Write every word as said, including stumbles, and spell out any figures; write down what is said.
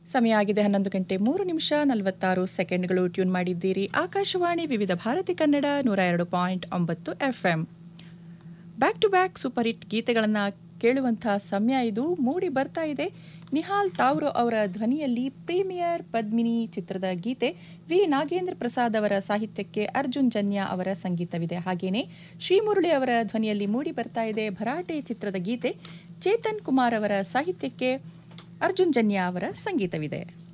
ಸಮಯ ಆಗಿದೆ ಹನ್ನೊಂದು ಗಂಟೆ ಮೂರು ನಿಮಿಷ ನಲವತ್ತಾರು ಸೆಕೆಂಡ್ಗಳು. ಟ್ಯೂನ್ ಮಾಡಿದ್ದೀರಿ ಆಕಾಶವಾಣಿ ವಿವಿಧ ಭಾರತಿ ಕನ್ನಡ ನೂರ ಎರಡು ಪಾಯಿಂಟ್ ಒಂಬತ್ತು F M. Back to back super hit ಗೀತೆಗಳನ್ನು ಕೇಳುವಂಥ ಸಮಯ ಇದು. ಮೂಡಿ ಬರ್ತಾ ಇದೆ ನಿಹಾಲ್ ತಾವ್ರೋ ಅವರ ಧ್ವನಿಯಲ್ಲಿ ಪ್ರೀಮಿಯರ್ ಪದ್ಮಿನಿ ಚಿತ್ರದ ಗೀತೆ. ವಿ ನಾಗೇಂದ್ರ ಪ್ರಸಾದ್ ಅವರ ಸಾಹಿತ್ಯಕ್ಕೆ ಅರ್ಜುನ್ ಜನ್ಯ ಅವರ ಸಂಗೀತವಿದೆ. ಹಾಗೇನೆ ಶ್ರೀಮುರಳಿ ಅವರ ಧ್ವನಿಯಲ್ಲಿ ಮೂಡಿ ಬರ್ತಾ ಇದೆ ಭರಾಟೆ ಚಿತ್ರದ ಗೀತೆ. ಚೇತನ್ ಕುಮಾರ್ ಅವರ ಸಾಹಿತ್ಯಕ್ಕೆ ಅರ್ಜುನ್ ಜನ್ಯ ಅವರ ಸಂಗೀತವಿದೆ.